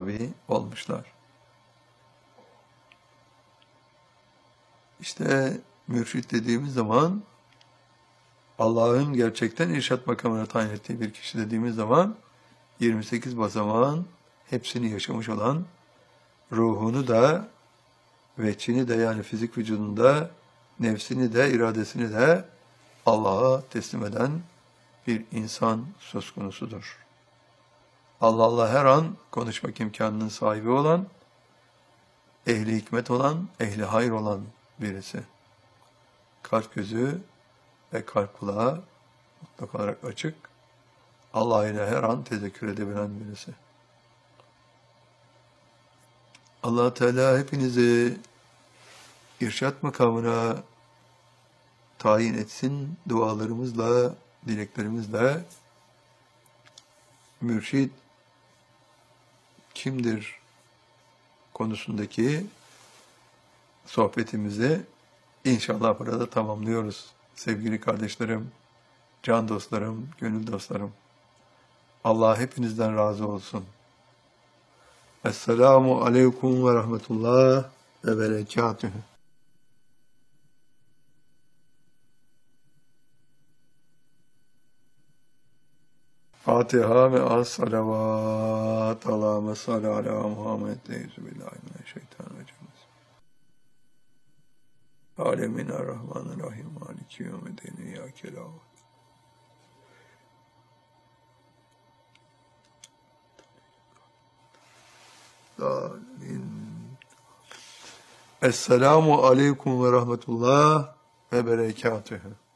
tabi olmuşlar. İşte mürşit dediğimiz zaman Allah'ın gerçekten irşat makamına tayin ettiği bir kişi dediğimiz zaman 28 basamağın hepsini yaşamış olan, ruhunu da veçini de yani fizik vücudunda nefsini de iradesini de Allah'a teslim eden bir insan söz konusudur. Allah her an konuşmak imkanının sahibi olan, ehli hikmet olan, ehli hayır olan birisi. Kalp gözü ve kalp kulağı mutlak olarak açık, Allah ile her an tezekkür edebilen birisi. Allah Teala hepinizi irşat makamına tayin etsin, dualarımızla, dileklerimizle. Mürşid kimdir konusundaki sohbetimizi inşallah burada tamamlıyoruz. Sevgili kardeşlerim, can dostlarım, gönül dostlarım. Allah hepinizden razı olsun. Esselamu aleyküm ve rahmetullah ve berekatühü. Fatiha ve as-salavat ala mesali ala Muhammed Euzubillahimineşşeytanirracim. Aleminarrahmanirrahim. Maliki yevmiddin. İyyâke na'budu. Esselamu aleyküm ve rahmetullah ve berekatühü.